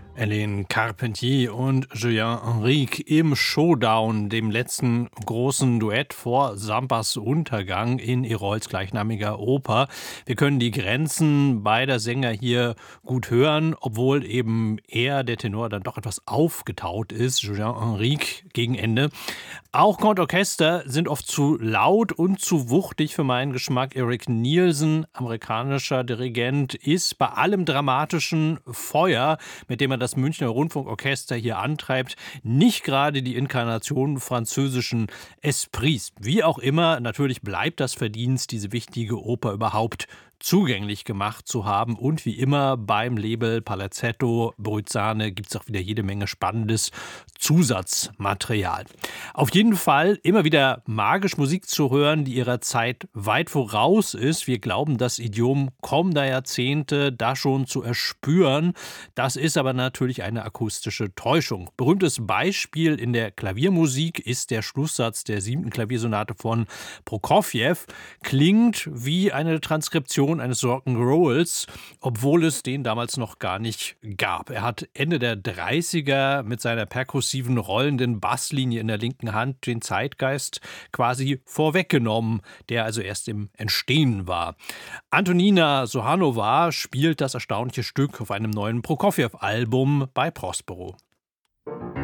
Hélène Carpentier und Julien Henrique im Showdown, dem letzten großen Duett vor Sampas Untergang in Herols gleichnamiger Oper. Wir können die Grenzen beider Sänger hier gut hören, obwohl eben er, der Tenor, dann doch etwas aufgetaut ist, Julien Henrique gegen Ende. Auch Chor und Orchester sind oft zu laut und zu wuchtig für meinen Geschmack. Eric Nielsen, amerikanischer Dirigent, ist bei allem dramatischen Feuer, mit dem er das Münchner Rundfunkorchester hier antreibt, nicht gerade die Inkarnation französischen Esprits. Wie auch immer, natürlich bleibt das Verdienst, diese wichtige Oper überhaupt zugänglich gemacht zu haben. Und wie immer beim Label Palazzetto Brützane gibt es auch wieder jede Menge spannendes Zusatzmaterial. Auf jeden Fall immer wieder magisch Musik zu hören, die ihrer Zeit weit voraus ist. Wir glauben, das Idiom kommender Jahrzehnte da schon zu erspüren. Das ist aber natürlich eine akustische Täuschung. Berühmtes Beispiel in der Klaviermusik ist der Schlusssatz der 7. Klaviersonate von Prokofjew. Klingt wie eine Transkription eines Rock'n'Rolls, obwohl es den damals noch gar nicht gab. Er hat Ende der 30er mit seiner perkussiven, rollenden Basslinie in der linken Hand den Zeitgeist quasi vorweggenommen, der also erst im Entstehen war. Antonina Sohanova spielt das erstaunliche Stück auf einem neuen Prokofjew-Album bei Prospero.